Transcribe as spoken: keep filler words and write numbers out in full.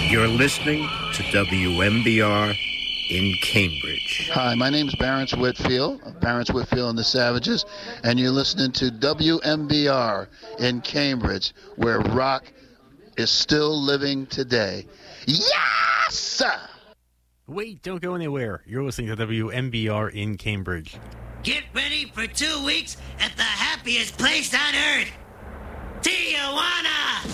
You're listening to W M B R in Cambridge. Hi, my name is Barrence Whitfield, of Barrence Whitfield and the Savages, and you're listening to W M B R in Cambridge, where rock is still living today. Yes! Wait, don't go anywhere. You're listening to W M B R in Cambridge. Get ready for two weeks at the happiest place on earth, Tijuana!